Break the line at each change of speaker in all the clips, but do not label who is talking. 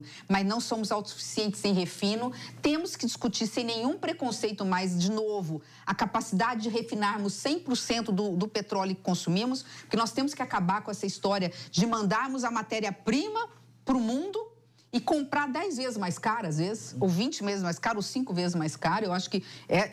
mas não somos autossuficientes em refino. Temos que discutir sem nenhum preconceito mais, de novo, a capacidade de refinarmos 100% do petróleo que consumimos, porque nós temos que acabar com essa história de mandarmos a matéria-prima para o mundo e comprar 10 vezes mais caro, às vezes, ou 20 vezes mais caro, ou 5 vezes mais caro. Eu acho que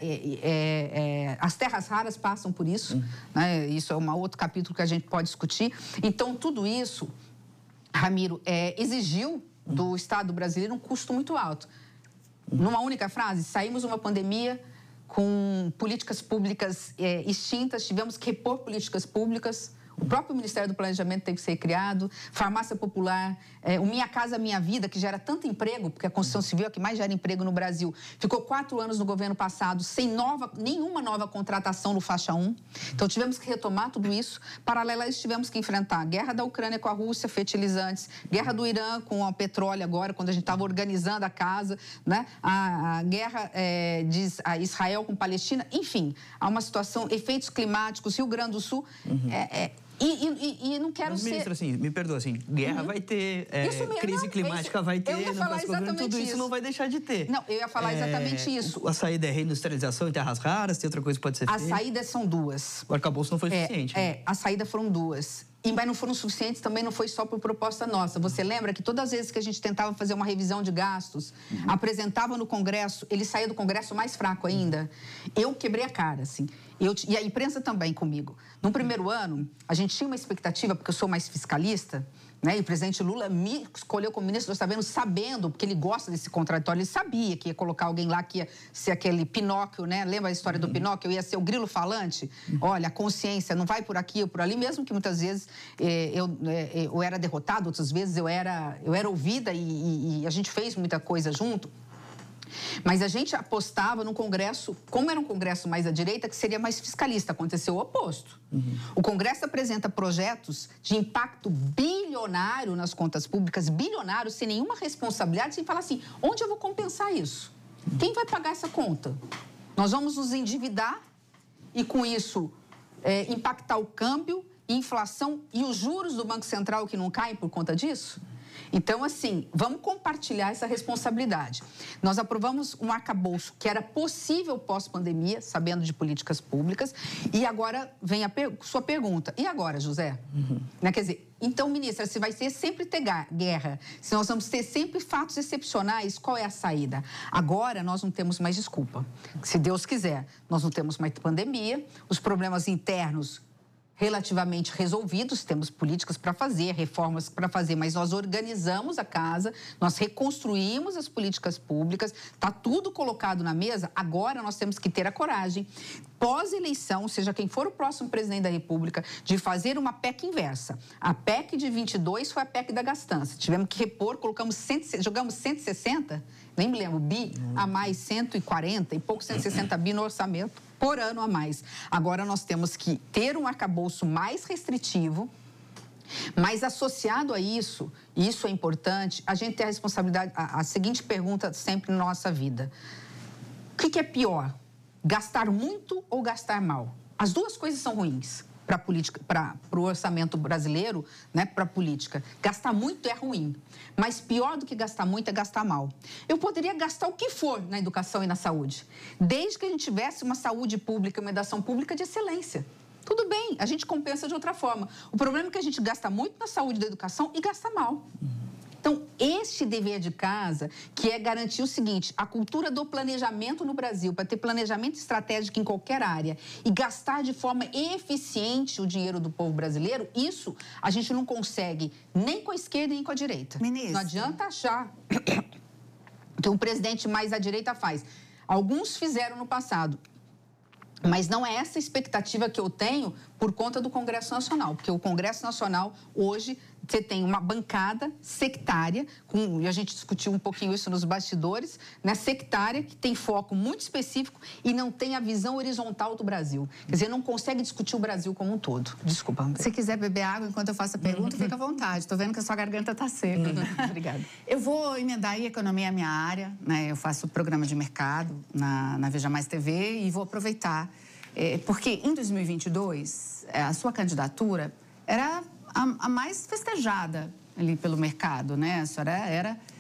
as terras raras passam por isso, né? Isso é um outro capítulo que a gente pode discutir. Então, tudo isso, Ramiro, exigiu do Estado brasileiro um custo muito alto. Numa única frase, saímos de uma pandemia com políticas públicas extintas, tivemos que repor políticas públicas. O próprio Ministério do Planejamento teve que ser criado, farmácia popular, o Minha Casa Minha Vida, que gera tanto emprego, porque a Constituição Civil é a que mais gera emprego no Brasil, ficou 4 anos no governo passado sem nenhuma nova contratação no faixa 1. Então tivemos que retomar tudo isso. Paralelo a isso, tivemos que enfrentar a guerra da Ucrânia com a Rússia, fertilizantes, guerra do Irã com o petróleo agora, quando a gente estava organizando a casa, né? A guerra de Israel com Palestina, enfim, há uma situação, efeitos climáticos, Rio Grande do Sul, E não quero ser...
Ministro, assim, me perdoa, assim, guerra vai ter, crise climática vai ter,
eu ia falar exatamente
tudo isso não vai deixar de ter.
Não, eu ia falar exatamente isso.
A saída é reindustrialização em terras raras, tem outra coisa que pode ser feita?
As saídas são duas.
O arcabouço não foi suficiente.
As saídas foram duas. Mas não foram suficientes, também não foi só por proposta nossa. Você lembra que todas as vezes que a gente tentava fazer uma revisão de gastos, apresentava no Congresso, ele saía do Congresso mais fraco ainda. Eu quebrei a cara, assim. E a imprensa também comigo. No primeiro ano, a gente tinha uma expectativa, porque eu sou mais fiscalista, né? E o presidente Lula me escolheu como ministro do Orçamento sabendo, porque ele gosta desse contraditório, ele sabia que ia colocar alguém lá que ia ser aquele Pinóquio, né? Lembra a história do Pinóquio? Eu ia ser o grilo falante. Olha, a consciência não vai por aqui ou por ali, mesmo que muitas vezes eu era derrotada, outras vezes eu era ouvida e a gente fez muita coisa junto. Mas a gente apostava num Congresso, como era um Congresso mais à direita, que seria mais fiscalista. Aconteceu o oposto. O Congresso apresenta projetos de impacto bilionário nas contas públicas, bilionário, sem nenhuma responsabilidade, sem falar assim, onde eu vou compensar isso? Quem vai pagar essa conta? Nós vamos nos endividar e, com isso, impactar o câmbio, inflação e os juros do Banco Central que não caem por conta disso? Então, assim, vamos compartilhar essa responsabilidade. Nós aprovamos um arcabouço que era possível pós-pandemia, sabendo de políticas públicas, e agora vem a sua pergunta. E agora, José? Né? Quer dizer, então, ministra, se vai sempre ter guerra, se nós vamos ter sempre fatos excepcionais, qual é a saída? Agora, nós não temos mais desculpa. Se Deus quiser, nós não temos mais pandemia, os problemas internos relativamente resolvidos, temos políticas para fazer, reformas para fazer, mas nós organizamos a casa, nós reconstruímos as políticas públicas, está tudo colocado na mesa, agora nós temos que ter a coragem, pós-eleição, seja quem for o próximo presidente da República, de fazer uma PEC inversa. A PEC de 22 foi a PEC da gastança, tivemos que repor, jogamos 160, nem me lembro, a mais 140 e pouco 160 bi no orçamento, por ano a mais. Agora nós temos que ter um arcabouço mais restritivo, mas associado a isso, e isso é importante, a gente tem a responsabilidade, a seguinte pergunta sempre na nossa vida. O que é pior? Gastar muito ou gastar mal? As duas coisas são ruins para o orçamento brasileiro, né, para a política. Gastar muito é ruim, mas pior do que gastar muito é gastar mal. Eu poderia gastar o que for na educação e na saúde, desde que a gente tivesse uma saúde pública, uma educação pública de excelência. Tudo bem, a gente compensa de outra forma. O problema é que a gente gasta muito na saúde e na educação e gasta mal. Então, este dever de casa, que é garantir o seguinte, a cultura do planejamento no Brasil, para ter planejamento estratégico em qualquer área e gastar de forma eficiente o dinheiro do povo brasileiro, isso a gente não consegue nem com a esquerda nem com a direita.
Ministro.
Não adianta achar que um presidente mais à direita faz. Alguns fizeram no passado. Mas não é essa expectativa que eu tenho por conta do Congresso Nacional, porque o Congresso Nacional, hoje, você tem uma bancada sectária, e a gente discutiu um pouquinho isso nos bastidores, né, sectária, que tem foco muito específico e não tem a visão horizontal do Brasil. Quer dizer, não consegue discutir o Brasil como um todo. Desculpa, André.
Se quiser beber água enquanto eu faço a pergunta, fica à vontade. Estou vendo que a sua garganta está seca.
Obrigada.
Eu vou emendar aí, economia é minha área, né? Eu faço programa de mercado na Veja Mais TV e vou aproveitar. Porque em 2022, a sua candidatura era a mais festejada ali pelo mercado, né? A senhora era